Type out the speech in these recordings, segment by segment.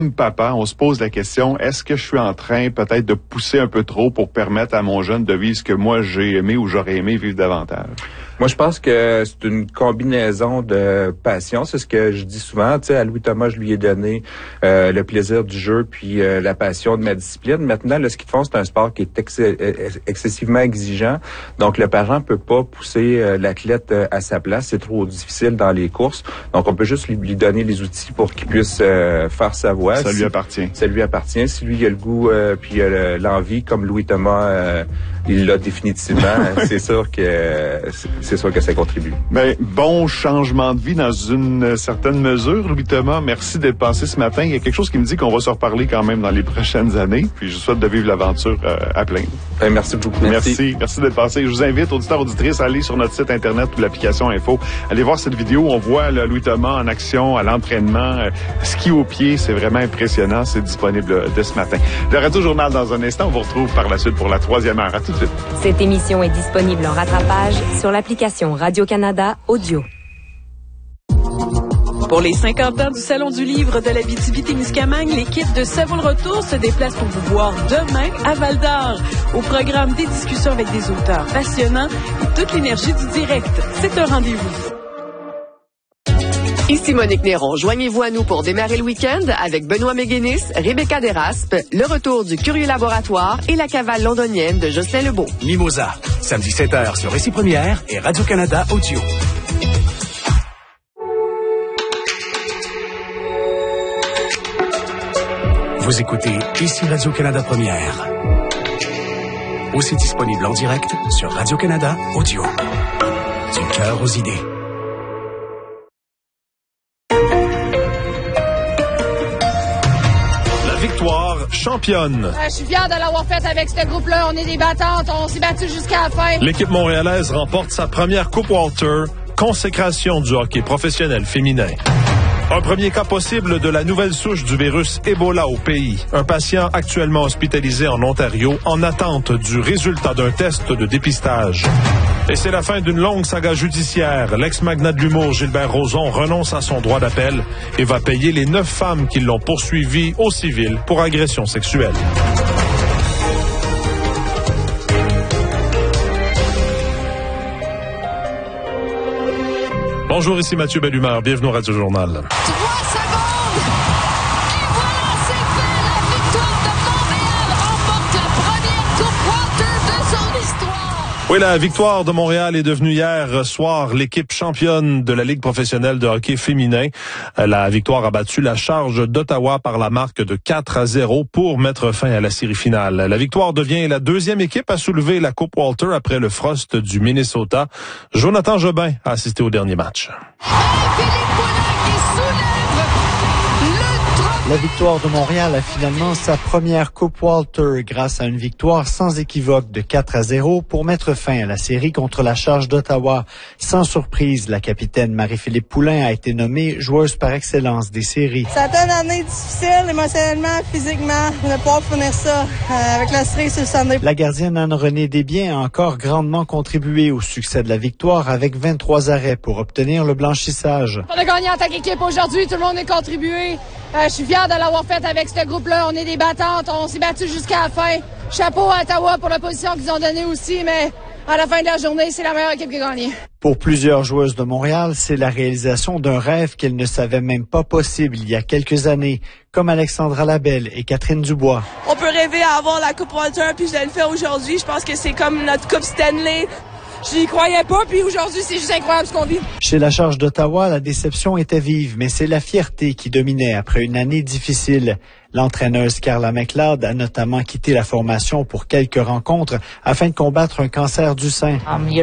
Papa, on se pose la question, est-ce que je suis en train peut-être de pousser un peu trop pour permettre à mon jeune de vivre ce que moi j'ai aimé ou j'aurais aimé vivre davantage? Moi, je pense que c'est une combinaison de passion. C'est ce que je dis souvent. Tu sais, à Louis Thomas, je lui ai donné le plaisir du jeu puis la passion de ma discipline. Maintenant, le ski de fond, c'est un sport qui est excessivement exigeant. Donc, le parent peut pas pousser l'athlète à sa place. C'est trop difficile dans les courses. Donc, on peut juste lui donner les outils pour qu'il puisse faire sa voie. Ça lui appartient. Ça lui appartient. Si lui, il a le goût puis il a l'envie, comme Louis Thomas, il l'a définitivement. C'est sûr que ça contribue. Mais bon changement de vie dans une certaine mesure, Louis Thomas. Merci d'être passé ce matin. Il y a quelque chose qui me dit qu'on va se reparler quand même dans les prochaines années. Puis je souhaite de vivre l'aventure à plein. Merci beaucoup. Merci d'être passé. Je vous invite, auditeurs, auditrices, à aller sur notre site Internet ou l'application Info. Allez voir cette vidéo. On voit Louis Thomas en action, à l'entraînement, ski au pied. C'est vraiment impressionnant. C'est disponible de ce matin. Le Radio Journal dans un instant. On vous retrouve par la suite pour la 3e heure. À tout de suite. Cette émission est disponible en rattrapage sur l'application Radio-Canada Audio. Pour les 50 ans du Salon du Livre de l'Abitibi-Témiscamingue, l'équipe de Ça vaut le retour se déplace pour vous voir demain à Val-d'Or. Au programme, des discussions avec des auteurs passionnants et toute l'énergie du direct. C'est un rendez-vous. Ici Monique Néron. Joignez-vous à nous pour démarrer le week-end avec Benoît Méguénis, Rebecca Desraspes, le retour du Curieux Laboratoire et la cavale londonienne de Jocelyn Lebeau. Mimosa, samedi 7h sur Récit Première et Radio-Canada Audio. Vous écoutez ici Radio-Canada Première. Aussi disponible en direct sur Radio-Canada Audio. Du cœur aux idées. Victoire championne. Je suis fière de l'avoir faite avec ce groupe-là. On est des battantes. On s'est battu jusqu'à la fin. L'équipe montréalaise remporte sa première Coupe Walter, consécration du hockey professionnel féminin. Un premier cas possible de la nouvelle souche du virus Ebola au pays. Un patient actuellement hospitalisé en Ontario en attente du résultat d'un test de dépistage. Et c'est la fin d'une longue saga judiciaire. L'ex-magnat de l'humour Gilbert Rozon renonce à son droit d'appel et va payer les 9 femmes qui l'ont poursuivi au civil pour agression sexuelle. Bonjour, ici Mathieu Bellumeur. Bienvenue au Radio Journal. 3 secondes! Et voilà, c'est fait! La victoire de Montréal remporte la première Coupe Walter de son histoire! Oui, la victoire de Montréal est devenue hier soir l'équipe championne de la Ligue professionnelle de hockey féminin. La victoire a battu la Charge d'Ottawa par la marque de 4-0 pour mettre fin à la série finale. La victoire devient la 2e équipe à soulever la Coupe Walter après le Frost du Minnesota. Jonathan Jobin a assisté au dernier match. La victoire de Montréal a finalement sa première Coupe Walter grâce à une victoire sans équivoque de 4-0 pour mettre fin à la série contre la Charge d'Ottawa. Sans surprise, la capitaine Marie-Philippe Poulin a été nommée joueuse par excellence des séries. Ça a été une année difficile, émotionnellement, physiquement, de pouvoir finir ça avec la série sur le Sunday. La gardienne Anne-Renée Desbiens a encore grandement contribué au succès de la victoire avec 23 arrêts pour obtenir le blanchissage. On a gagné en tant qu'équipe aujourd'hui, tout le monde a contribué. Je suis fière de l'avoir faite avec ce groupe-là. On est des battantes, on s'est battu jusqu'à la fin. Chapeau à Ottawa pour la position qu'ils ont donnée aussi, mais à la fin de la journée, c'est la meilleure équipe qui a gagné. Pour plusieurs joueuses de Montréal, c'est la réalisation d'un rêve qu'elles ne savaient même pas possible il y a quelques années, comme Alexandra Labelle et Catherine Dubois. On peut rêver à avoir la Coupe Walter, puis je le fais aujourd'hui. Je pense que c'est comme notre Coupe Stanley. Je n'y croyais pas, puis aujourd'hui, c'est juste incroyable ce qu'on vit. Chez la Charge d'Ottawa, la déception était vive, mais c'est la fierté qui dominait après une année difficile. L'entraîneuse Carla McLeod a notamment quitté la formation pour quelques rencontres afin de combattre un cancer du sein.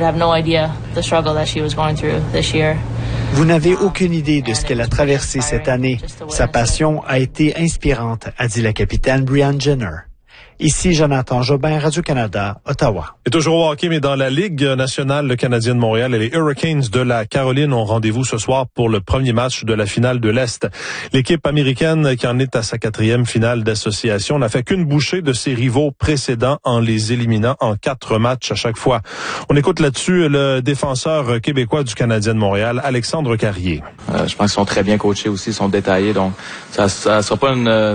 Vous n'avez aucune idée de ce qu'elle a traversé cette année. Sa passion a été inspirante, a dit la capitaine Brianne Jenner. Ici Jonathan Jobin, Radio-Canada, Ottawa. Et toujours au hockey, mais dans la Ligue nationale canadienne de Montréal, et les Hurricanes de la Caroline ont rendez-vous ce soir pour le premier match de la finale de l'Est. L'équipe américaine qui en est à sa 4e finale d'association n'a fait qu'une bouchée de ses rivaux précédents en les éliminant en 4 matchs à chaque fois. On écoute là-dessus le défenseur québécois du Canadien de Montréal, Alexandre Carrier. Je pense qu'ils sont très bien coachés aussi, ils sont détaillés, donc ça sera pas une